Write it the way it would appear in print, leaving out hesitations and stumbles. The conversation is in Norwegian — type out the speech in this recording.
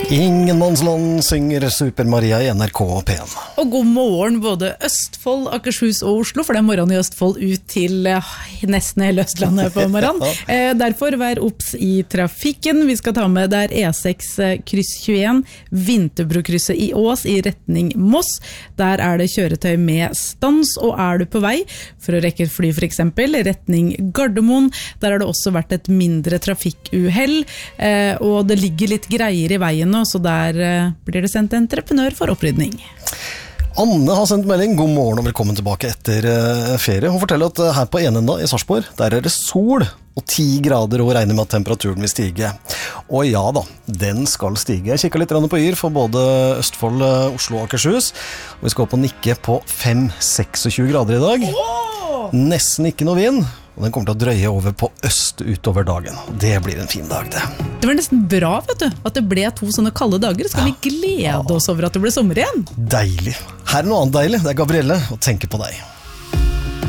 Ingenmannsland synger Super Maria I NRK P1. Og god morgen både Østfold, Akershus og Oslo, for det morgenen I Østfold ut til nesten hele Østlandet på morgenen. Derfor vær obs I trafikken. Vi skal ta med der E6 kryss 21, Vinterbrokrysset I Ås I retning Moss. Der det kjøretøy med stans, og du på vei for å rekke et fly for eksempel, retning Gardermoen. Der det også vært et mindre trafikkuhell, og det ligger litt greier I veien nå, så der blir det sendt entreprenør for opprydning. Anne har sendt melding. God morgen og velkommen tilbake etter ferie. Hun forteller at her på Enenda I Sarpsborg, der det sol og 10 grader og regner med at temperaturen vil stige. Og ja da, den skal stige. Jeg kikket litt på Yr for både Østfold, Oslo og Akershus. Og vi skal opp og nikke på 5-26 grader I dag. Nesten ikke noe vind. Og den kommer til å drøye over på øst utover dagen. Det blir en fin dag, det. Det var nesten bra, vet du, at det ble 2 sånne kalde dager. Skal vi glede oss over at det ble sommer igjen? Deilig. Her noe annet deilig. Det Gabrielle, og tenker på deg.